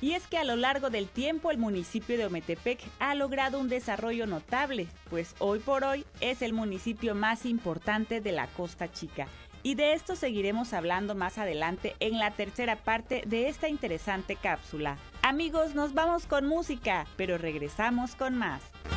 Y es que a lo largo del tiempo el municipio de Ometepec ha logrado un desarrollo notable, pues hoy por hoy es el municipio más importante de la Costa Chica. Y de esto seguiremos hablando más adelante en la tercera parte de esta interesante cápsula. Amigos, nos vamos con música, pero regresamos con más.